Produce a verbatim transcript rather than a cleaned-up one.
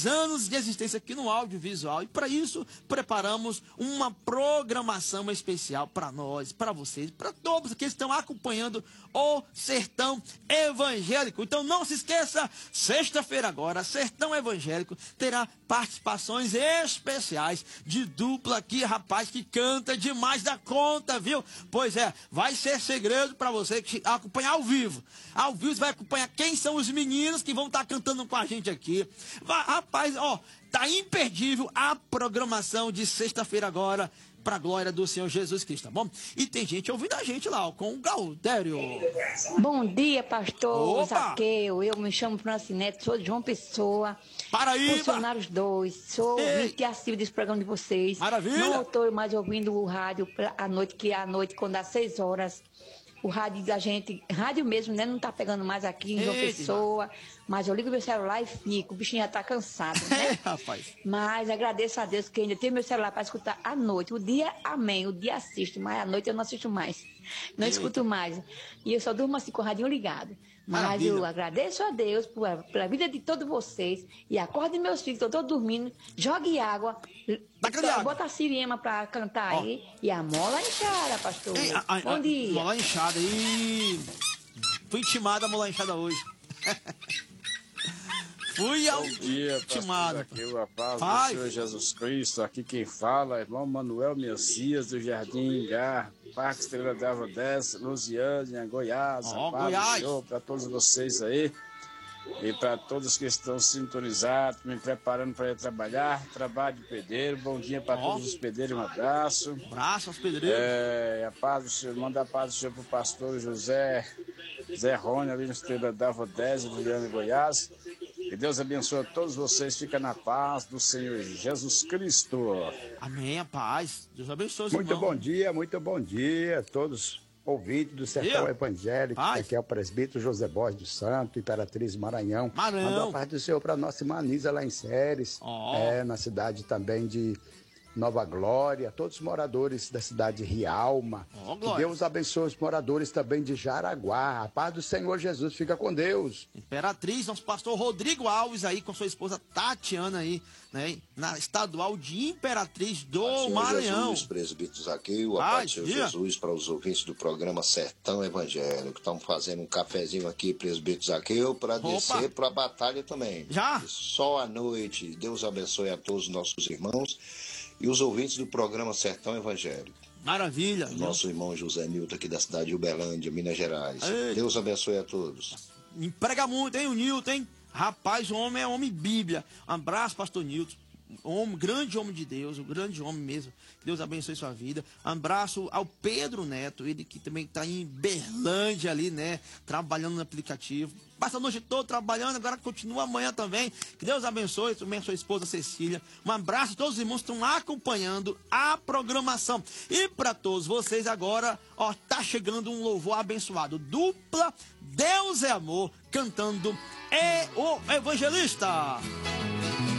dez anos de existência aqui no audiovisual. E para isso, preparamos uma programação especial para nós, para vocês, para todos que estão acompanhando o Sertão Evangélico. Então não se esqueça, sexta-feira agora, Sertão Evangélico terá participações especiais de dupla aqui, rapaz, que canta demais da conta, viu? Pois é, vai ser segredo para você que acompanhar ao vivo. Ao vivo você vai acompanhar quem são os meninos que vão estar cantando com a gente aqui. Vai, rapaz, ó, tá imperdível a programação de sexta-feira agora, para a glória do Senhor Jesus Cristo, tá bom? E tem gente ouvindo a gente lá, ó, com o Galdério. Bom dia, pastor Opa! Zaqueu. Eu me chamo Francinete, sou de João Pessoa. Paraíba! Funcionários dois. Sou Ei! ouvinte assíduo desse programa de vocês. Maravilha! Não estou mais ouvindo o rádio à noite, que à noite, quando dá seis horas, o rádio da gente, rádio mesmo, né? Não tá pegando mais aqui em João Ei, Pessoa. Mas eu ligo meu celular e fico. O bichinho já tá cansado, né? É, rapaz. Mas agradeço a Deus que ainda tenho meu celular para escutar à noite. O dia, amém. O dia assisto, mas à noite eu não assisto mais. Não Eita. escuto mais. E eu só durmo assim com o radinho ligado. Mas Maravilha. eu agradeço a Deus por, pela vida de todos vocês. E acordo meus filhos, estão todos dormindo. Jogue água. Daquele água. Bota a siriema para cantar Ó. aí. E a mola inchada, pastor. Ei, a, a, Bom dia. Mola inchada. Ih, fui intimada a mola inchada hoje. Fui ao Bom dia, intimado. pastor Zaqueu, a paz Pai. do Senhor Jesus Cristo. Aqui quem fala é irmão Manuel Messias, do Jardim Engar, Parque Estrela d'Água dez, Lusiânia, Goiás. Ó, A paz Goiás. do Senhor para todos vocês aí e para todos que estão sintonizados, me preparando para ir trabalhar. Trabalho de pedreiro. Bom dia para Ó. todos os pedreiros, um abraço. Abraço aos pedreiros. É, a paz do Senhor, manda a paz do Senhor para o pastor José, Zé Rony, ali no Estrela d'Água dez, Lusiânia, Goiás. Que Deus abençoe a todos vocês. Fica na paz do Senhor Jesus Cristo. Amém, a paz. Deus abençoe os Muito irmãos. bom dia, muito bom dia a todos ouvintes do Sertão Dia. Evangélico. Paz. Aqui é o presbítero José Borges do Santo, Imperatriz Maranhão. Maranhão. Manda a paz do Senhor para nossa irmã Anísia lá em Séries, Ó. é, na cidade também de Nova Glória, todos os moradores da cidade de Rialma. Ó, Que glória. Deus abençoe os moradores também de Jaraguá. A paz do Senhor Jesus, fica com Deus. Imperatriz, nosso pastor Rodrigo Alves aí com sua esposa Tatiana aí, né? Na estadual de Imperatriz do Senhor Maranhão. Jesus, presbítero Zaqueu, a Paz, paz do Senhor dia. Jesus para os ouvintes do programa Sertão Evangélico. Estamos fazendo um cafezinho aqui, presbítero Zaqueu, para Opa. descer para a batalha também. Já? E só à noite. Deus abençoe a todos os nossos irmãos e os ouvintes do programa Sertão Evangélico. Maravilha. viu? Nosso irmão José Nilton aqui da cidade de Uberlândia, Minas Gerais. Eita. Deus abençoe a todos. Emprega muito, hein, o Nilton, hein? Rapaz, o homem é homem bíblia. Um abraço, pastor Nilton. Homem, grande homem de Deus, um grande homem mesmo. Que Deus abençoe sua vida. Um abraço ao Pedro Neto, ele que também está em Berlândia ali, né? Trabalhando no aplicativo. Passa a noite toda trabalhando, agora continua amanhã também. Que Deus abençoe, também a sua esposa Cecília. Um abraço a todos os irmãos que estão acompanhando a programação. E para todos vocês agora, ó, tá chegando um louvor abençoado. Dupla Deus é Amor, cantando É o Evangelista.